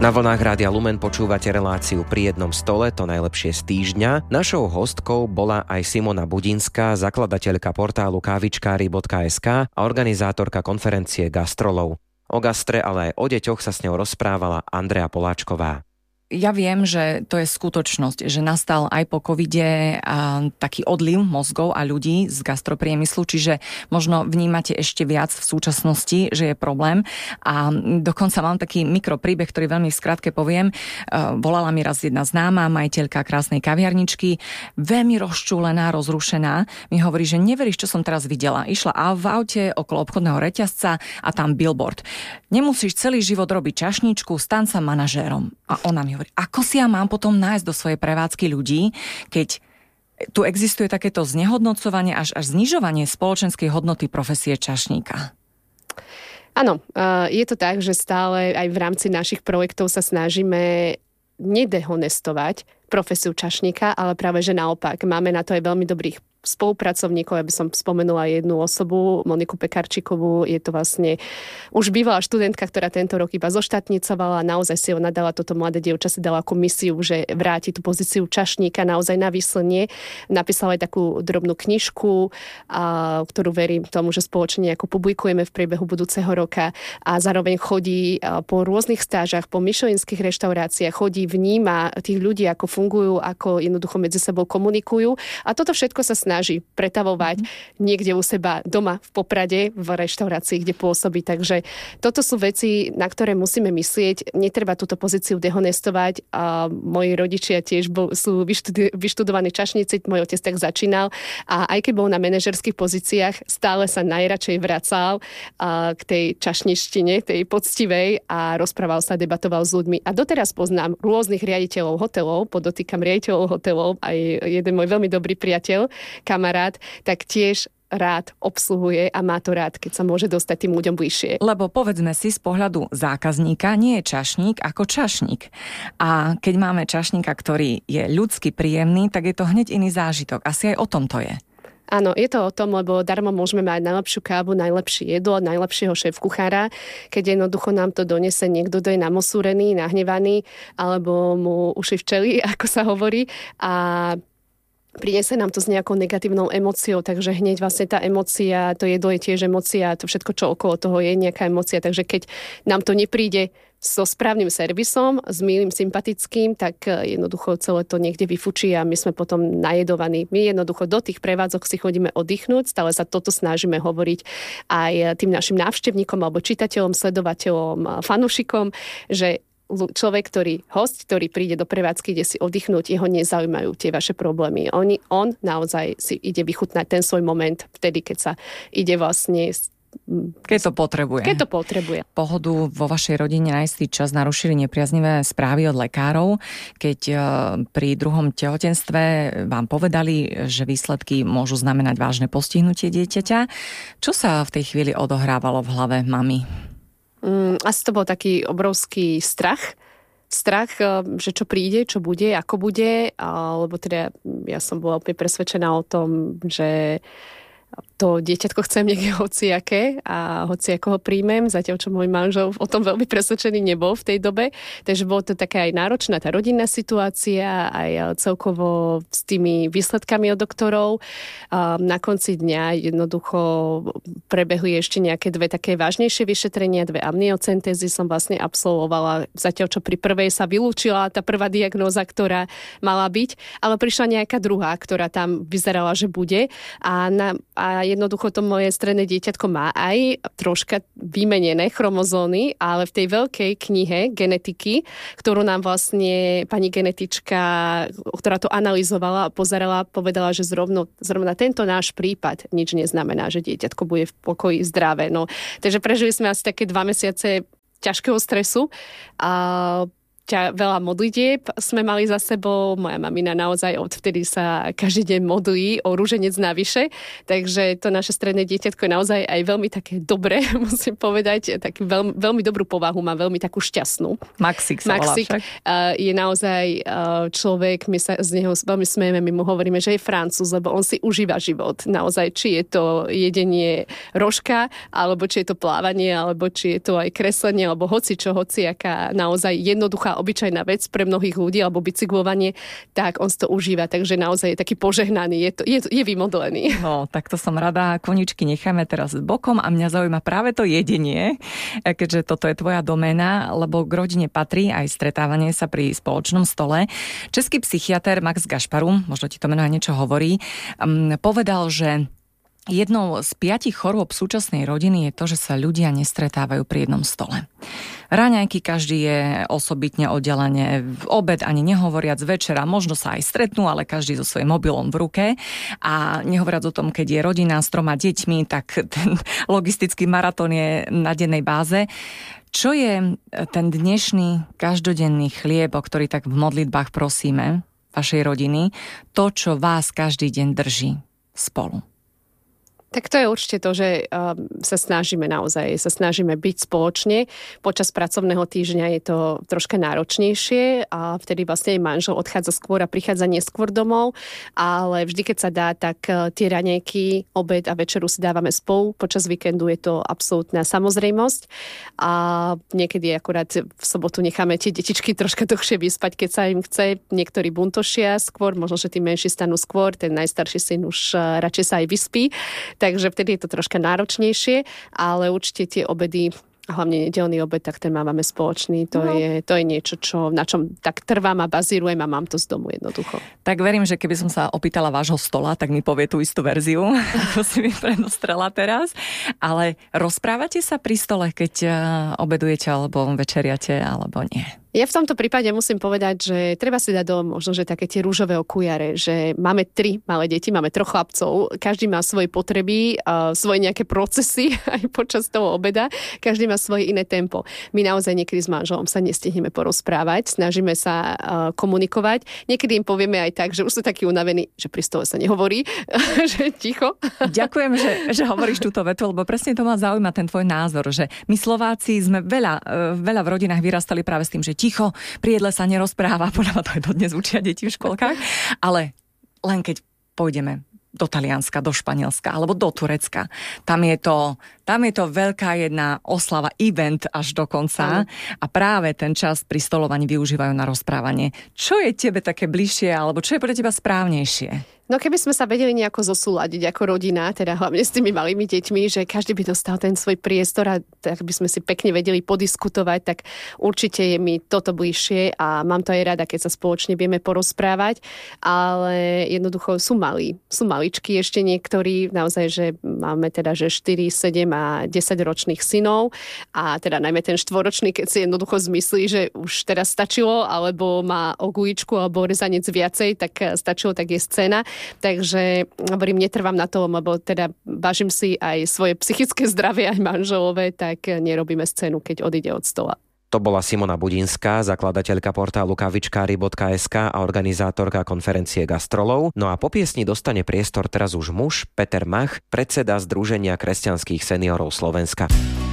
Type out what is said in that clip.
Na vlnách Rádia Lumen počúvate reláciu Pri jednom stole, to najlepšie z týždňa. Našou hostkou bola aj Simona Budinská, zakladateľka portálu kávičkári.sk a organizátorka konferencie Gastrolov. O gastre, ale aj o deťoch sa s ňou rozprávala Andrea Poláčková. Ja viem, že to je skutočnosť, že nastal aj po covide taký odliv mozgov a ľudí z gastropriemyslu, čiže možno vnímate ešte viac v súčasnosti, že je problém. A dokonca mám taký mikropríbeh, ktorý veľmi v skratke poviem. Volala mi raz jedna známa, majiteľka krásnej kaviarničky, veľmi rozčúlená, rozrušená. Mi hovorí, že neveríš, čo som teraz videla. Išla v aute okolo obchodného reťazca a tam billboard. Nemusíš celý život robiť čašničku, stan sa manažérom. A ona mi hovorí, ako si ja mám potom nájsť do svojej prevádzky ľudí, keď tu existuje takéto znehodnocovanie až znižovanie spoločenskej hodnoty profesie čašníka? Áno, je to tak, že stále aj v rámci našich projektov sa snažíme nedehonestovať profesiu čašníka, ale práve že naopak. Máme na to aj veľmi dobrých spolupracovníkov, ja by som spomenula jednu osobu, Moniku Pekarčíkovú, je to vlastne už bývalá študentka, ktorá tento rok iba zoštátnicovala, naozaj si ona dala, toto mladé dievča si dala ako misiu, že vráti tú pozíciu čašníka naozaj na výslnie. Napísala aj takú drobnú knižku, ktorú verím tomu, že spoločne ako publikujeme v priebehu budúceho roka a zároveň chodí po rôznych stážach, po michelinských reštauráciách, chodí, vníma tých ľudí, ako fungujú, ako jednoducho medzi sebou komunikujú a toto všetko sa snaží pretavovať niekde u seba doma v Poprade, v reštaurácii, kde pôsobí. Takže toto sú veci, na ktoré musíme myslieť. Netreba túto pozíciu dehonestovať. A moji rodičia tiež sú vyštudovaní čašníci, môj otec tak začínal. A aj keď bol na manažerských pozíciách, stále sa najradšej vracal k tej čašništine, tej poctivej a rozprával sa, debatoval s ľuďmi. A doteraz poznám rôznych riaditeľov hotelov, podotýkam riaditeľov hotelov, aj jeden môj veľmi dobrý priateľ, kamarát, tak tiež rád obsluhuje a má to rád, keď sa môže dostať tým ľuďom bližšie. Lebo povedzme si, z pohľadu zákazníka nie je čašník ako čašník. A keď máme čašníka, ktorý je ľudsky príjemný, tak je to hneď iný zážitok. Asi aj o tom to je. Áno, je to o tom, lebo darmo môžeme mať najlepšiu kávu, najlepšie jedlo, najlepšieho šéf-kuchára, keď jednoducho nám to donese niekto, kto je namosúrený, nahnevaný, alebo mu uši včeli, ako sa hovorí, a priniesie nám to s nejakou negatívnou emóciou, takže hneď vlastne tá emócia, to jedlo je tiež emócia, to všetko, čo okolo toho je nejaká emócia, takže keď nám to nepríde so správnym servisom, s milým, sympatickým, tak jednoducho celé to niekde vyfučí a my sme potom najedovaní. My jednoducho do tých prevádzok si chodíme oddychnúť, stále sa toto snažíme hovoriť aj tým našim návštevníkom alebo čitateľom, sledovateľom, fanúšikom, že človek, host, ktorý príde do prevádzky, ide si oddychnúť, jeho nezaujímajú tie vaše problémy. On naozaj si ide vychutnať ten svoj moment vtedy, keď sa ide vlastne Keď to potrebuje. Pohodu vo vašej rodine na istý čas narušili nepriaznivé správy od lekárov, keď pri druhom tehotenstve vám povedali, že výsledky môžu znamenať vážne postihnutie dieťaťa. Čo sa v tej chvíli odohrávalo v hlave mami? Asi to bol taký obrovský strach, že čo príde, čo bude, ako bude, lebo teda ja som bola úplne presvedčená o tom, že to dieťatko chcem niekde hociaké a hociako ho príjmem, zatiaľ čo môj manžel o tom veľmi presvedčený nebol v tej dobe. Takže bolo to taká aj náročná tá rodinná situácia, aj celkovo s tými výsledkami od doktorov. Na konci dňa jednoducho prebehli ešte nejaké dve také vážnejšie vyšetrenia, dve amniocentézy som vlastne absolvovala, zatiaľ čo pri prvej sa vylúčila tá prvá diagnóza, ktorá mala byť, ale prišla nejaká druhá, ktorá tam vyzerala, že bude a jednoducho to moje stredné dieťatko má aj troška vymenené chromozómy, ale v tej veľkej knihe genetiky, ktorú nám vlastne pani genetička, ktorá to analyzovala a pozerala, povedala, že zrovna tento náš prípad nič neznamená, že dieťatko bude v pokoji zdravé. No, takže prežili sme asi také 2 mesiace ťažkého stresu a veľa modlitieb sme mali za sebou. Moja mamina naozaj odvtedy sa každý deň modlí o ruženec navyše, takže to naše stredné dieťatko je naozaj aj veľmi také dobré, musím povedať, taký veľmi dobrú povahu, má veľmi takú šťastnú. Maxik sa volá však. Je naozaj človek, my sa z neho veľmi smejeme, my mu hovoríme, že je Francúz, lebo on si užíva život. Naozaj, či je to jedenie rožka, alebo či je to plávanie, alebo či je to aj kreslenie, alebo hociaká naozaj jednoduchá obyčajná vec pre mnohých ľudí, alebo bicyklovanie, tak on si to užíva, takže naozaj je taký požehnaný, je vymodlený. No, tak to som rada, koničky necháme teraz bokom a mňa zaujíma práve to jedenie, keďže toto je tvoja doména, lebo k rodine patrí aj stretávanie sa pri spoločnom stole. Český psychiater Max Gašparu, možno ti to meno aj niečo hovorí, povedal, že jednou z 5 chorôb súčasnej rodiny je to, že sa ľudia nestretávajú pri jednom stole. Raňajky každý je osobitne oddelenie, v obed ani nehovoriac, večera možno sa aj stretnú, ale každý so svojím mobilom v ruke. A nehovoriac o tom, keď je rodina s 3 deťmi, tak ten logistický maratón je na dennej báze. Čo je ten dnešný každodenný chlieb, o ktorý tak v modlitbách prosíme, vašej rodiny, to, čo vás každý deň drží spolu? Tak to je určite to, že sa snažíme byť spoločne. Počas pracovného týždňa je to troška náročnejšie a vtedy vlastne aj manžel odchádza skôr a prichádza neskôr domov, ale vždy, keď sa dá, tak tie raňajky, obed a večeru si dávame spolu. Počas víkendu je to absolútna samozrejmosť a niekedy akurát v sobotu necháme tie detičky troška dlhšie vyspať, keď sa im chce. Niektorí buntošia skôr, možno, že tí menší stanú skôr, ten najstarší syn už radšej sa aj vyspí. Takže vtedy je to troška náročnejšie, ale určite tie obedy, hlavne nedeľný obed, tak ten máme spoločný. To je niečo, na čom tak trvám a bazírujem a mám to z domu jednoducho. Tak verím, že keby som sa opýtala vášho stola, tak mi povie tú istú verziu, ako si mi predostrela teraz. Ale rozprávate sa pri stole, keď obedujete alebo večeriate, alebo nie? Ja v tomto prípade musím povedať, že treba si dať do možno, že také tie rúžové okujare, že máme 3 malé deti, máme 3 chlapcov, každý má svoje potreby, svoje nejaké procesy aj počas toho obeda, každý má svoje iné tempo. My naozaj niekedy s manželom sa nestihneme porozprávať, snažíme sa komunikovať. Niekedy im povieme aj tak, že už sú takí unavení, že pri stole sa nehovorí, že ticho. Ďakujem, že hovoríš túto vetu, lebo presne to ma zaujíma ten tvoj názor, že my Slováci sme veľa v rodinách vyrastali práve s tým, že ticho, pri jedle sa nerozpráva, podľa mňa to aj dodnes učia deti v školkách, ale len keď pôjdeme do Talianska, do Španielska alebo do Turecka, tam je to veľká jedna oslava, event až do konca a práve ten čas pri stolovaní využívajú na rozprávanie. Čo je tebe také bližšie alebo čo je pre teba správnejšie? No keby sme sa vedeli nejako zosúladiť ako rodina, teda hlavne s tými malými deťmi, že každý by dostal ten svoj priestor a tak by sme si pekne vedeli podiskutovať, tak určite je mi toto bližšie a mám to aj rada, keď sa spoločne vieme porozprávať, ale jednoducho sú maličky ešte niektorí, naozaj, že máme teda, že 4, 7 a 10 ročných synov a teda najmä ten 4-ročný, keď si jednoducho zmyslí, že už teraz stačilo, alebo má oguličku alebo rezanec viacej, tak stačilo, tak je scéna. Takže hovorím, netrvám na tom, lebo teda vážim si aj svoje psychické zdravie, aj manželové, tak nerobíme scénu, keď odíde od stola. To bola Simona Budinská, zakladateľka portálu kavičkári.sk a organizátorka konferencie Gastrolov. No a po piesni dostane priestor teraz už muž, Peter Mach, predseda Združenia kresťanských seniorov Slovenska.